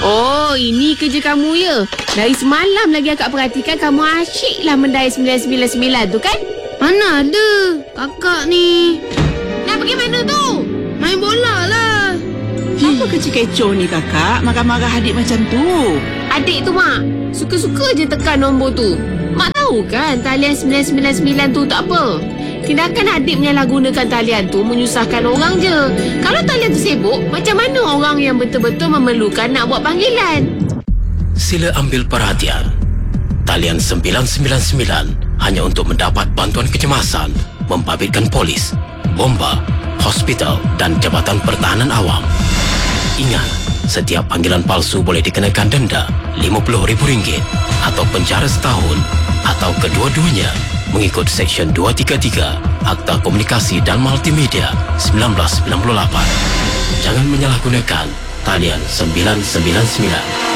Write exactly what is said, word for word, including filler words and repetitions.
Oh, ini kerja kamu ya? Dari semalam lagi akak perhatikan kamu asyiklah mendai sembilan sembilan sembilan tu kan? Mana ada. Kakak ni Nak pergi mana tu? main bola lah. Apa kerja kecoh ni kakak? Marah-marah adik macam tu. Adik tu mak, suka-suka je tekan nombor tu. Mak tahu kan talian sembilan sembilan sembilan tu tak apa. Tindakan adik menyalahgunakan talian tu menyusahkan orang je. Kalau talian tu sibuk, macam mana orang yang betul-betul memerlukan nak buat panggilan? Sila ambil perhatian. Talian sembilan sembilan sembilan hanya untuk mendapat bantuan kecemasan, membabitkan polis, bomba, hospital dan Jabatan Pertahanan Awam. Ingat, setiap panggilan palsu boleh dikenakan denda lima puluh ribu ringgit atau penjara setahun atau kedua-duanya mengikut Seksyen dua tiga tiga Akta Komunikasi dan Multimedia seribu sembilan ratus sembilan puluh lapan. Jangan menyalahgunakan talian sembilan sembilan sembilan.